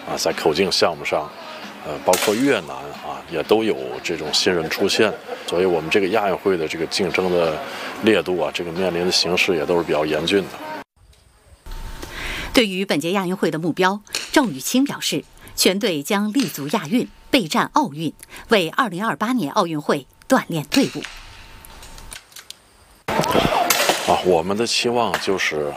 在口径项目上，包括越南也都有这种新人出现，所以我们这个亚运会的这个竞争的烈度这个面临的形势也都是比较严峻的。 对于本届亚运会的目标，赵雨清表示，全队将立足亚运，备战奥运，为2028年奥运会锻炼队伍。 我们的期望就是